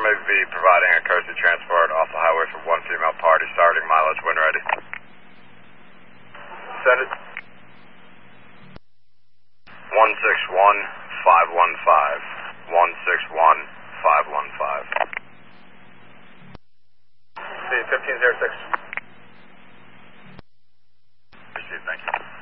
may be providing a courtesy transport off the highway for one female party starting mileage when ready. Send it. 161515. 161515. See, 1506. Received, thank you.